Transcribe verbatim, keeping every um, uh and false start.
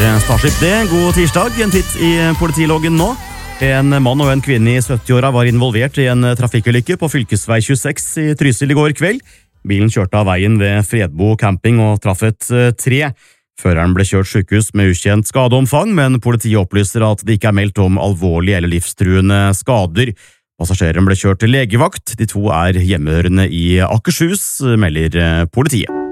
Starship det. God tirsdag, en titt i politiloggen nå. En mann og en kvinne i sytti-åra var involvert i en trafikkulykke på fylkesvei tjueseks i Trysil i går kveld. Bilen kjørte av veien ved Fredbo camping og traff et tre. Føreren ble kjørt sykehus med ukjent skadeomfang, men politiet opplyser at det ikke er meldt om alvorlige eller livstruende skader. Passasjeren ble kjørt til legevakt. De to er hjemmehørende i Akershus, melder politiet.